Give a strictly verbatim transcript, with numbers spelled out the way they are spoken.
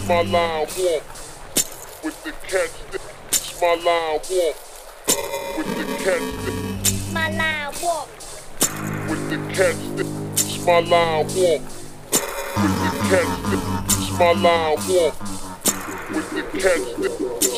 my line walk with the catch stick. It's my line walk with the catch stick. My line walk With the catch stick. It's my line walk with the catch stick. It's my line walk with the catch stick.